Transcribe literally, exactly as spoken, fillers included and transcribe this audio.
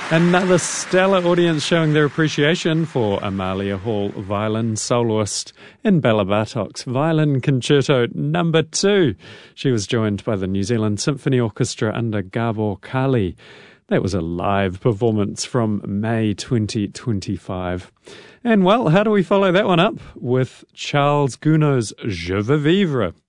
Another stellar audience showing their appreciation for Amalia Hall, violin soloist in Bela Bartok's Violin Concerto Number Two. She was joined by the New Zealand Symphony Orchestra under Gabor Kali. That was a live performance from May twenty twenty-five. And well, how do we follow that one up? With Charles Gounod's Je veux vivre.